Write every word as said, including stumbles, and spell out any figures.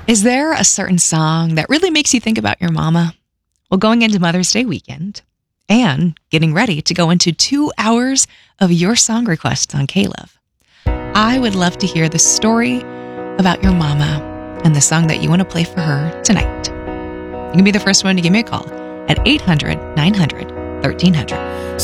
Is there a certain song that really makes you think about your mama? Well, going into Mother's Day weekend and getting ready to go into two hours of your song requests on K-Love, I would love to hear the story about your mama and the song that you want to play for her tonight. You can be the first one to give me a call at eight hundred, nine hundred, thirteen hundred.